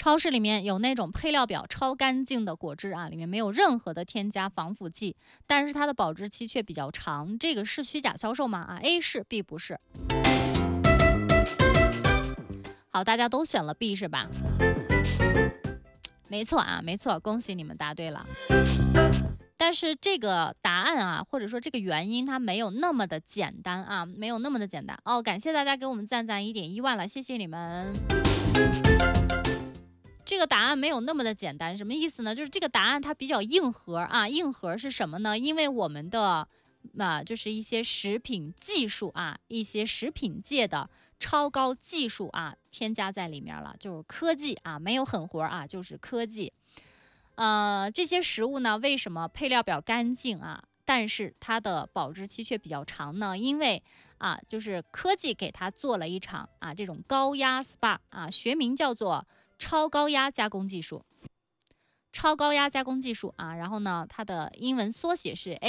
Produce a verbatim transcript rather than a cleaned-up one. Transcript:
超市里面有那种配料表超干净的果汁啊，里面没有任何的添加防腐剂，但是它的保质期却比较长，这个是虚假销售吗？啊 ，A 是 ，B 不是。好，大家都选了 B 是吧？没错啊，没错，恭喜你们答对了。但是这个答案啊，或者说这个原因，它没有那么的简单啊，没有那么的简单哦。感谢大家给我们赞赞一点一万了，谢谢你们。这个答案没有那么的简单，什么意思呢？就是这个答案它比较硬核啊，硬核是什么呢？因为我们的啊，就是一些食品技术啊，一些食品界的超高技术啊，添加在里面了，就是科技啊，没有狠活啊，就是科技。呃，这些食物呢，为什么配料表干净啊，但是它的保质期却比较长呢？因为啊，就是科技给它做了一场啊这种高压 S P A 啊，学名叫做超高压加工技术。超高压加工技术啊，然后呢，它的英文缩写是